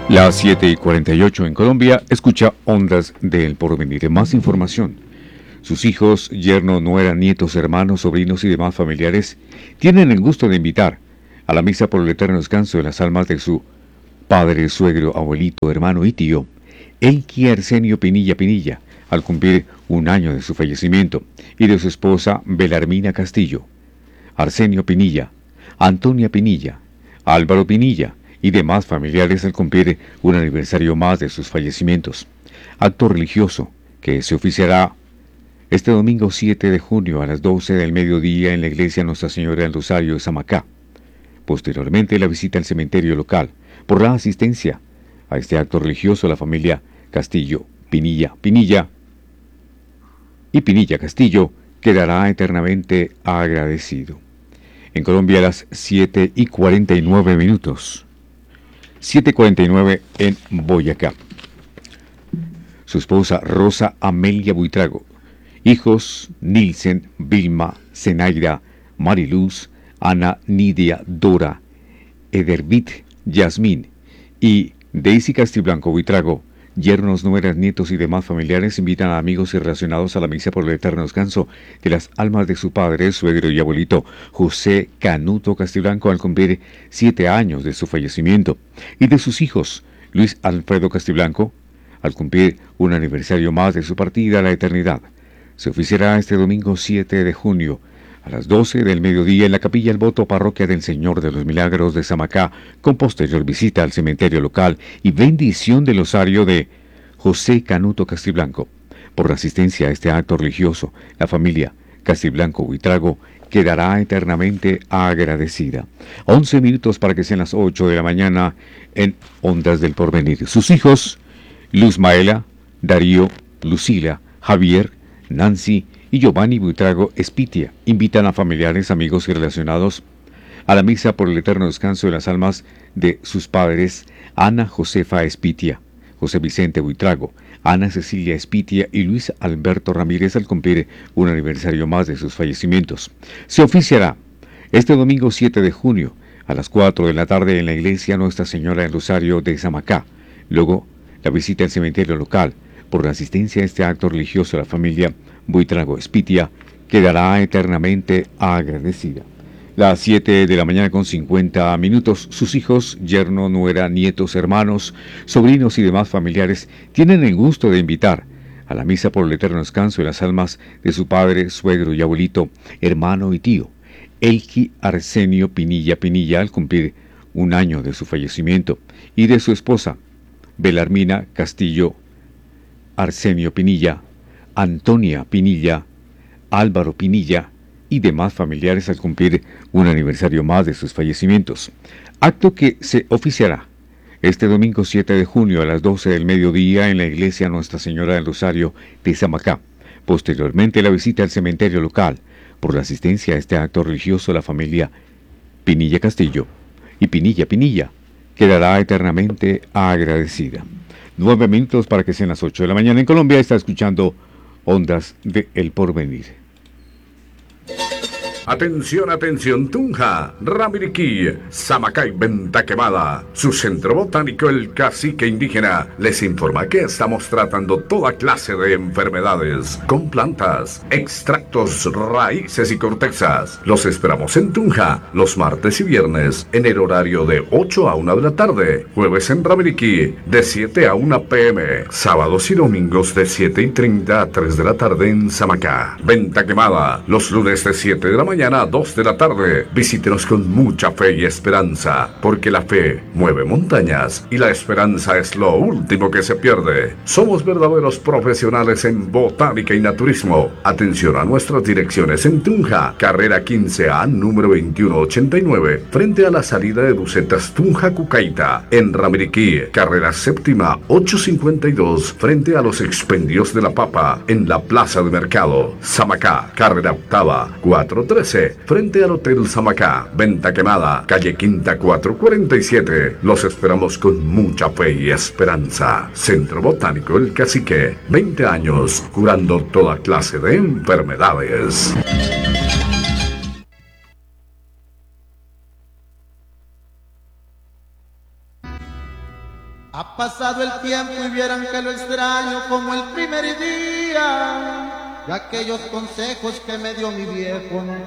Las 7:48 en Colombia, escucha Ondas del Porvenir. Más información. Sus hijos, yerno, nuera, nietos, hermanos, sobrinos y demás familiares tienen el gusto de invitar a la misa por el eterno descanso de las almas de su padre, suegro, abuelito, hermano y tío, Elqui Arsenio Pinilla Pinilla, al cumplir un año de su fallecimiento, y de su esposa Belarmina Castillo, Arsenio Pinilla, Antonia Pinilla, Álvaro Pinilla y demás familiares al cumplir un aniversario más de sus fallecimientos. Acto religioso que se oficiará este domingo 7 de junio a las 12 del mediodía en la iglesia Nuestra Señora del Rosario de Samacá. Posteriormente la visita al cementerio local. Por la asistencia a este acto religioso, la familia Castillo, Pinilla y Pinilla Castillo quedará eternamente agradecido. En Colombia, a las 7:49. 7:49 en Boyacá. Su esposa Rosa Amelia Buitrago. Hijos Nilsen, Vilma, Zenaida, Mariluz, Ana, Nidia, Dora, Edervit, Yasmín y Daisy Castiblanco Buitrago. Yernos, nueras, nietos y demás familiares invitan a amigos y relacionados a la misa por el eterno descanso de las almas de su padre, suegro y abuelito, José Canuto Castiblanco, al cumplir 7 años de su fallecimiento, y de sus hijos, Luis Alfredo Castiblanco, al cumplir un aniversario más de su partida a la eternidad. Se oficiará este domingo 7 de junio, a las 12 del mediodía en la Capilla El Voto, Parroquia del Señor de los Milagros de Samacá, con posterior visita al cementerio local y bendición del osario de José Canuto Castiblanco. Por la asistencia a este acto religioso, la familia Castiblanco Buitrago quedará eternamente agradecida. 11 minutos para que sean las 8 de la mañana en Ondas del Porvenir. Sus hijos, Luz Maela, Darío, Lucila, Javier, Nancy y Giovanni Buitrago Espitia invitan a familiares, amigos y relacionados a la misa por el eterno descanso de las almas de sus padres Ana Josefa Espitia, José Vicente Buitrago, Ana Cecilia Espitia y Luis Alberto Ramírez al cumplir un aniversario más de sus fallecimientos. Se oficiará este domingo 7 de junio a las 4 de la tarde en la iglesia Nuestra Señora del Rosario de Samacá. Luego, la visita al cementerio local. Por la asistencia a este acto religioso, la familia Buitrago Espitia quedará eternamente agradecida. Las 7 de la mañana con 50 minutos, sus hijos, yerno, nuera, nietos, hermanos, sobrinos y demás familiares tienen el gusto de invitar a la misa por el eterno descanso de las almas de su padre, suegro y abuelito, hermano y tío, Elqui Arsenio Pinilla Pinilla, al cumplir un año de su fallecimiento, y de su esposa, Belarmina Castillo Arsenio Pinilla, Antonia Pinilla, Álvaro Pinilla y demás familiares al cumplir un aniversario más de sus fallecimientos. Acto que se oficiará este domingo 7 de junio a las 12 del mediodía en la iglesia Nuestra Señora del Rosario de Samacá. Posteriormente la visita al cementerio local. Por la asistencia a este acto religioso, la familia Pinilla Castillo y Pinilla quedará eternamente agradecida. 9 minutos para que sean las 8 de la mañana en Colombia. Está escuchando Ondas de El Porvenir. Atención, atención, Tunja, Ramiriquí, Samacay, Venta Quemada. Su centro botánico, el Cacique Indígena, les informa que estamos tratando toda clase de enfermedades con plantas, extractos, raíces y cortezas. Los esperamos en Tunja los martes y viernes en el horario de 8 a 1 de la tarde, jueves en Ramiriquí de 7 a 1 p.m., sábados y domingos de 7:30 a 3 de la tarde en Samacá. Venta Quemada, los lunes de 7 de la mañana a 2 de la tarde. Visítenos con mucha fe y esperanza, porque la fe mueve montañas y la esperanza es lo último que se pierde. Somos verdaderos profesionales en botánica y naturismo. Atención a nuestras direcciones en Tunja, carrera 15A, número 2189, frente a la salida de Bucetas Tunja Cucaita. En Ramiriquí, carrera séptima 852, frente a los expendios de la papa, en la plaza de mercado. Samacá, carrera octava 413, frente al Hotel Samacá. Venta Quemada, calle Quinta 447. Los esperamos con mucha fe y esperanza. Centro Botánico El Cacique, 20 años curando toda clase de enfermedades. Ha pasado el tiempo y vieran que lo extraño como el primer día, y aquellos consejos que me dio mi viejo